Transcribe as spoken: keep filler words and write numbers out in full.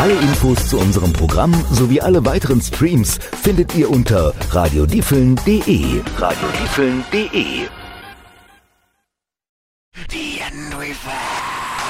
Alle Infos zu unserem Programm sowie alle weiteren Streams findet ihr unter radiodiefeln punkt de. radiodiefeln punkt de. Die N W F.